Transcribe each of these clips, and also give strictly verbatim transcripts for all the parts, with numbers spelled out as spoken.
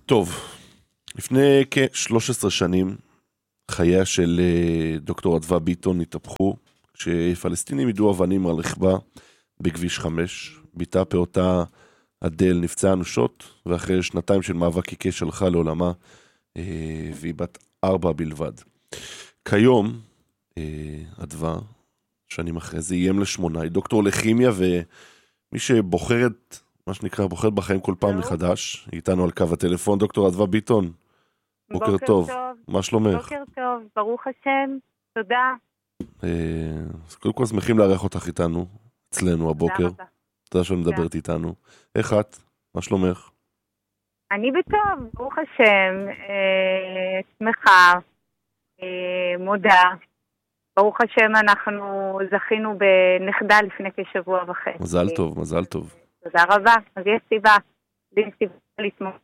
טוב, לפני כ-שלוש עשרה שנים, חייה של דוקטור אדווה ביטון התהפכו, כשפלסטינים ידעו אבנים על רכבה בכביש חמש, ביתה פעוטה אדל נפצעה אנושות, ואחרי שנתיים של מאבק עיקש הלכה לעולמה, והיא בת ארבע בלבד. כיום, אדווה, שנים אחרי זה, איים לשמונה, היא דוקטור לכימיה, ומי שבוחרת, מה שנקרא, בוחרת בחיים כל פעם מחדש, היא איתנו על קו הטלפון, דוקטור אדווה ביטון. בוקר, בוקר טוב. טוב. מה שלומך? בוקר טוב, ברוך השם, תודה. אז קודם כל שמחים לארח אותך איתנו, אצלנו הבוקר. תודה רבה. תודה שאני מדברת איתנו. איך את? מה שלומך? אני בטוב, ברוך השם, אה, שמחה, אה, מודה. ברוך השם אנחנו זכינו בנכדה לפני כשבוע וחצי. מזל טוב, מזל טוב. תודה רבה, אז יש סיבה, יש סיבה לתמוך.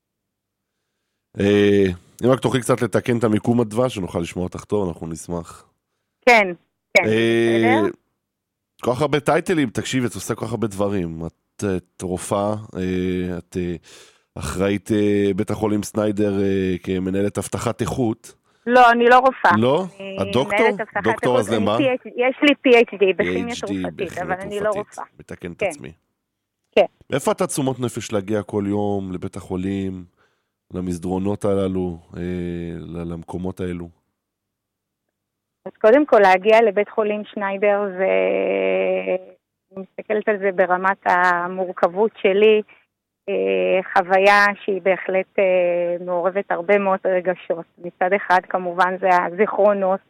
אם רק תוכלי קצת לתקן את המיקום אדווה, שנוכל לשמוע אותך טוב, אנחנו נשמח. כן, כן, בסדר. כל כך הרבה טייטלים, תקשיב, את עושה כל כך הרבה דברים. את רופאה, את אחראית בית החולים סניידר כמנהלת הבטחת איכות. לא, אני לא רופאה. לא? את דוקטור? דוקטור אז למה? יש לי פי אייץ' די בכימיה תרופתית, אבל אני לא רופאה. מתקן את עצמי. כן. איפה את תעצומות נפש להגיע כל יום לבית החולים, למסדרונות הללו, למקומות האלו? אז קודם כל להגיע לבית חולים שניידר, ואני מסתכלת על זה ברמת המורכבות שלי, חוויה שהיא בהחלט מעורבת הרבה מאוד רגשות. מצד אחד כמובן זה הזיכרונות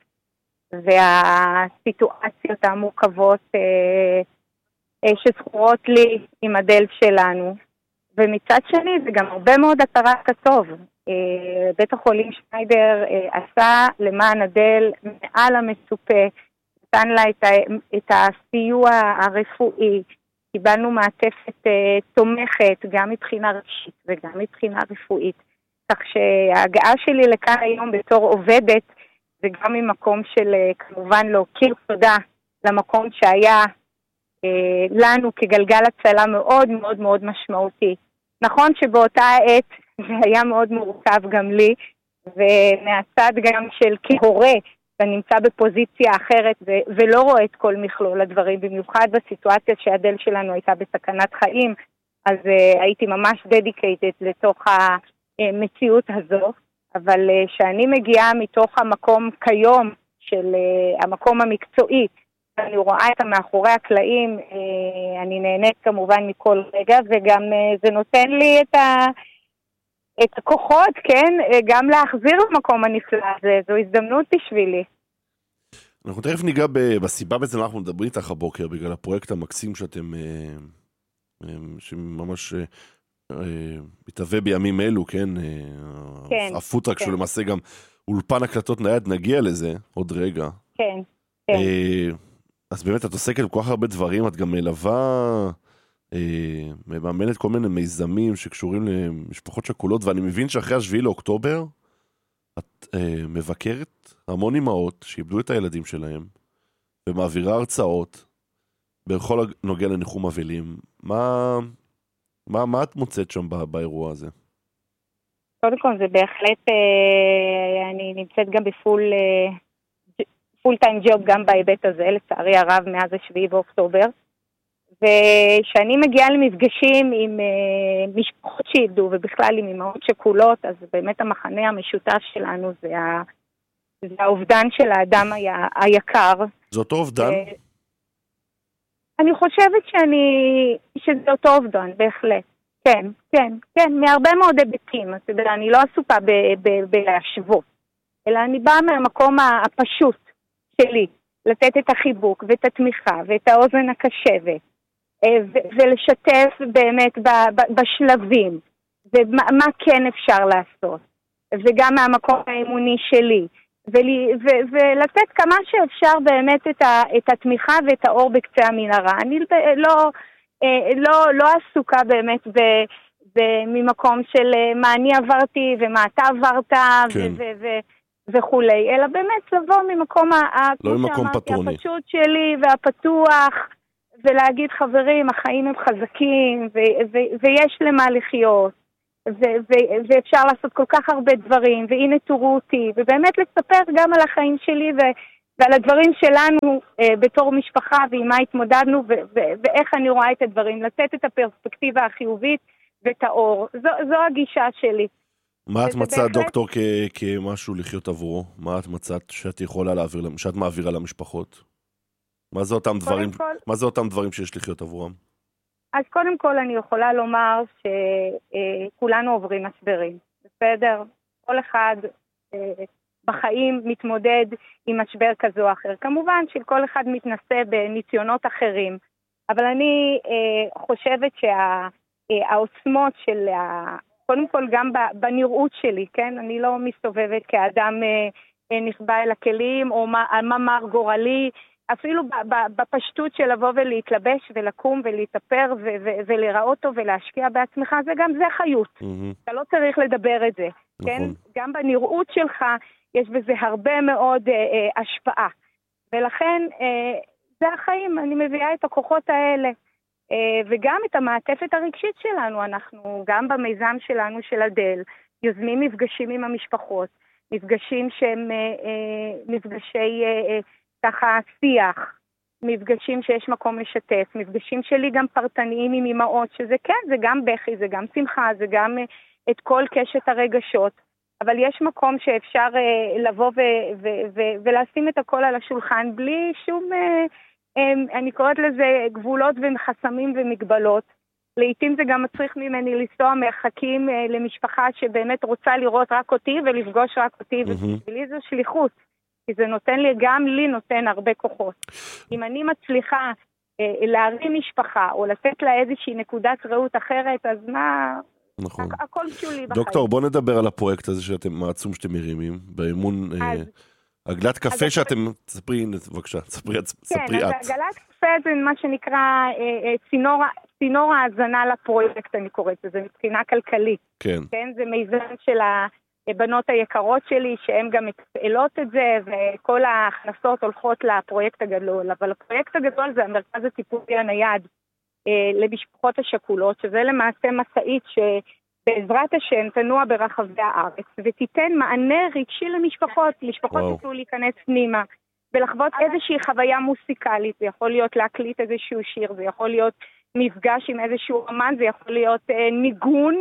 והסיטואציות המורכבות שזכורות לי עם הדל שלנו, ומצד שני זה גם הרבה מאוד הכרת הטוב. בית החולים שניידר עשה למען הדל מעל המצופה, נתן לה את, ה, את הסיוע הרפואי, קיבלנו מעטפת תומכת גם מבחינה רגשית וגם מבחינה רפואית, כך שההגעה שלי לכאן היום בתור עובדת זה גם ממקום של כמובן להוקיר תודה למקום שהיה לנו כגלגל הצלה מאוד מאוד מאוד משמעותי. נכון שבאותה העת זה היה מאוד מורכב גם לי, ומהצד גם של כהורה, ואני נמצא בפוזיציה אחרת ו- ולא רואה את כל מכלול הדברים, במיוחד בסיטואציה שהדל שלנו הייתה בסכנת חיים, אז uh, הייתי ממש דדיקייטד לתוך המציאות הזו, אבל uh, שאני מגיעה מתוך המקום כיום של uh, המקום המקצועי, אני רואה את המאחורי הקלעים, uh, אני נהנית כמובן מכל רגע, וגם uh, זה נותן לי את ה... את הכוחות, כן, גם להחזיר למקום הנפלא הזה, זו הזדמנות בשבילי. אנחנו תכף ניגע בסיבה בעצם אנחנו מדברים איתך הבוקר, בגלל הפרויקט המקסים שאתם, שממש מתהווה בימים אלו, כן? כן. הפוטרק שהוא למעשה גם אולפן הקלטות נייד, נגיע לזה עוד רגע. כן, כן. אז באמת את עוסקת בכל כך הרבה דברים, את גם מלווה... מממנת כל מיני מיזמים שקשורים למשפחות שכולות, ואני מבין שאחרי השביעי לאוקטובר את מבקרת המון אמהות שאיבדו את הילדים שלהם ומעבירה הרצאות בכל הנוגע לניחום אבלים. מה, מה, מה את מוצאת שם באירוע הזה? קודם כל זה בהחלט, אני נמצאת גם בפול פול טיים ג'וב גם בהיבט הזה, לצערי הרב מאז השביעי באוקטובר. ושאני מגיעה למפגשים עם uh, משפחות שאיבדו, ובכלל עם אמהות שכולות, אז באמת המחנה המשותף שלנו זה, ה... זה האובדן של האדם ה... היקר. זה אותו אובדן? Uh, אני חושבת שאני, שזה אותו אובדן, בהחלט. כן, כן, כן, מהרבה מאוד היבטים. אתה יודע, אני לא עסוקה ב- ב- בלהשוות, אלא אני באה מהמקום הפשוט שלי, לתת את החיבוק ואת התמיכה ואת האוזן הקשבת. ולשתף באמת בשלבים, ומה כן אפשר לעשות, וגם מהמקום האמוני שלי, ולתת כמה שאפשר באמת את התמיכה ואת האור בקצה המנהרה. אני לא עסוקה באמת ממקום של מה אני עברתי ומה אתה עברת וכולי, אלא באמת לבוא ממקום הפשוט שלי והפתוח, ולהגיד חברים, החיים הם חזקים, ו- ו- ויש למה לחיות, ו- ו- ואפשר לעשות כל כך הרבה דברים, והנה תראו אותי, ובאמת לספר גם על החיים שלי ו- ועל הדברים שלנו אה, בתור משפחה, ועם מה התמודדנו, ו- ו- ואיך אני רואה את הדברים, לתת את הפרספקטיבה החיובית ואת האור. זו, זו הגישה שלי. מה את מצאת, בהחלט... דוקטור, כ- כמשהו לחיות עבורו? מה את מצאת שאת יכולה להעביר, שאת מעבירה למשפחות? מה זה אותם דברים, כל... מה זה אותם דברים שיש לחיות עבורם? אז קודם כל אני יכולה לומר שכולנו עוברים משברים, בסדר? כל אחד בחיים מתמודד עם משבר כזה או אחר. כמובן שכל אחד מתנסה בניסיונות אחרים, אבל אני חושבת שהעוצמות של, קודם כל גם בנראות שלי, כן? אני לא מסתובבת כאדם נכבה אל הכלים או מה מר גורלי, אפילו בפשטות של לבוא ולהתלבש ולקום ולהתאפר ולראות אותו ולהשקיע בעצמך, זה גם זה חיות. אתה לא צריך לדבר את זה, כן? גם בנראות שלך יש בזה הרבה מאוד השפעה. ולכן זה החיים, אני מביאה את הכוחות האלה. וגם את המעטפת הרגשית שלנו, אנחנו גם במיזם שלנו של אדל, יוזמים מפגשים עם המשפחות, מפגשים שהם מפגשי... ככה שיח, מפגשים שיש מקום לשתף, מפגשים שלי גם פרטניים עם אמאות, שזה כן, זה גם בכי, זה גם שמחה, זה גם את כל קשת הרגשות, אבל יש מקום שאפשר לבוא ו- ו- ו- ולשים את הכל על השולחן, בלי שום, אני קוראת לזה גבולות וחסמים ומגבלות. לעתים זה גם מצריך ממני לנסוע מרחקים למשפחה שבאמת רוצה לראות רק אותי ולפגוש רק אותי, ובשבילי זו שליחות. כי זה נותן לי, גם לי נותן הרבה כוחות. אם אני מצליחה אה, להרים משפחה, או לתת לה איזושהי נקודת ראות אחרת, אז מה... נכון. הכ- הכל שולי בחיים. דוקטור, בוא נדבר על הפרויקט הזה שאתם, העצום שאתם מרימים, באמון אז, אה, עגלת קפה אז שאתם, ספרי, בבקשה, ספרי, ספרי כן, את. אז עגלת קפה זה מה שנקרא אה, אה, צינור, צינור ההזנה לפרויקט, אני קוראת לזה, מבחינה כלכלית. כן. כן, זה מיזם של ה... בנות היקרות שלי, שהן גם מתפעלות את זה, וכל ההכנסות הולכות לפרויקט הגדול. אבל הפרויקט הגדול זה המרכז הטיפולי הנייד אה, למשפחות השכולות, שזה למעשה מסעית שבעזרת השם תנוע ברחבי הארץ, ותיתן מענה רגשי למשפחות. משפחות יוכלו להיכנס פנימה, ולחוות איזושהי חוויה מוסיקלית. זה יכול להיות להקליט איזשהו שיר, זה יכול להיות מפגש עם איזשהו אמן, זה יכול להיות אה, ניגון,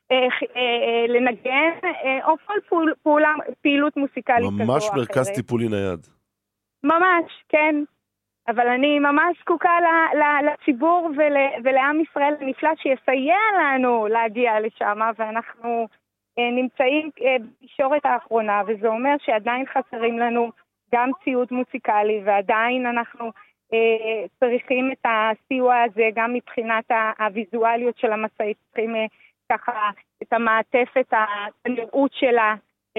לנגן, או כל פעולה, פעילות מוסיקלית כזו או אחרת. ממש מרכז טיפולי נייד. ממש, כן. אבל אני ממש זקוקה לציבור ולעם ישראל הנפלא שיסייע לנו להגיע לשם, ואנחנו נמצאים בישורת האחרונה, וזה אומר שעדיין חסרים לנו גם ציוד מוסיקלי, ועדיין אנחנו צריכים את הסיוע הזה, גם מבחינת הוויזואליות של המסעית, צריכים ככה את המעטפת, הנראות שלה,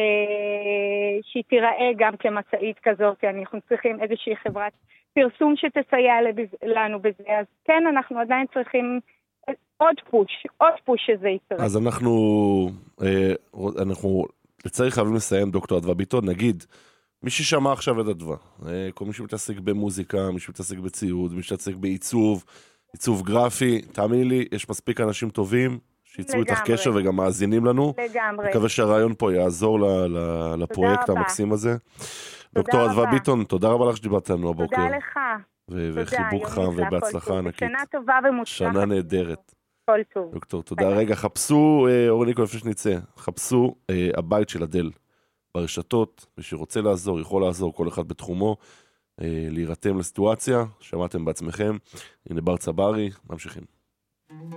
אה, שהיא תיראה גם כמצאית כזאת, אנחנו צריכים איזושהי חברת פרסום שתסייע לבז, לנו בזה, אז כן, אנחנו עדיין צריכים עוד פוש, עוד פוש שזה יקרה. אז אנחנו, אה, אנחנו לצריך חייבים לסיים, דוקטור אדווה ביטון, נגיד, מי ששמע עכשיו את אדווה, אה, כל מי שמתעסק במוזיקה, מי שמתעסק בציוד, מי שמתעסק בעיצוב, עיצוב גרפי, תאמיני לי, יש מספיק אנשים טובים, שיצרו איתך קשר וגם מאזינים לנו. לגמרי. מקווה שהרעיון פה יעזור לפרויקט המקסים הזה. דוקטור אדווה ביטון, תודה רבה לך שדיברת לנו הבוקר. תודה לך. וחיבוק חם ובהצלחה ענקית. שנה טובה ומוצלחת. שנה נהדרת. כל טוב. דוקטור, תודה. רגע, חפשו, אורניקו, לפני שנצא, חפשו הבית של אדל ברשתות, מי שרוצה לעזור, יכול לעזור, כל אחד בתחומו, להירתם לסיטואציה, שמעתם בעצמכם. הנה בר צברי, ממשיכים.